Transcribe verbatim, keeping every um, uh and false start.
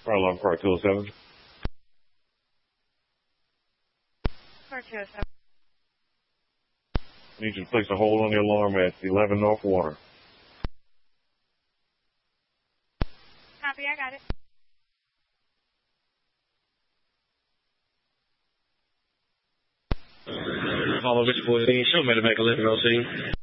Fire alarm, car two oh seven. Car two oh seven. I need you to place a hold on the alarm at eleven North Water. Copy, I got it. Follow Rich Boy, show me to make a living, L C.